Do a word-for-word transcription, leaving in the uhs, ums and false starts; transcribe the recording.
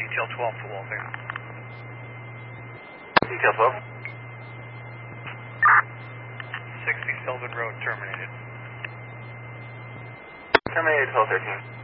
Detail twelve to Walter. Detail twelve. sixty Sylvan Road terminated. Terminated twelve thirteen.